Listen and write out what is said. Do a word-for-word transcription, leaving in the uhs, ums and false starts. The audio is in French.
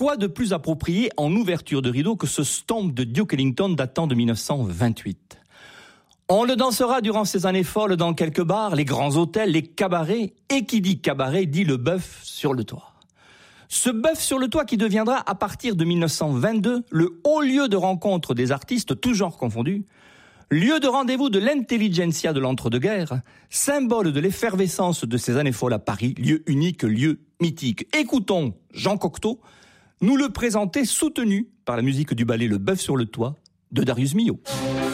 Quoi de plus approprié en ouverture de rideau que ce Stomp de Duke Ellington datant de dix-neuf cent vingt-huit. On le dansera durant ces années folles dans quelques bars, les grands hôtels, les cabarets, et qui dit cabaret dit le bœuf sur le toit. Ce bœuf sur le toit qui deviendra à partir de dix-neuf cent vingt-deux le haut lieu de rencontre des artistes, tous genres confondus, lieu de rendez-vous de l'intelligentsia de l'entre-deux-guerres, symbole de l'effervescence de ces années folles à Paris, lieu unique, lieu mythique. Écoutons Jean Cocteau nous le présenter soutenu par la musique du ballet Le Bœuf sur le toit de Darius Milhaud.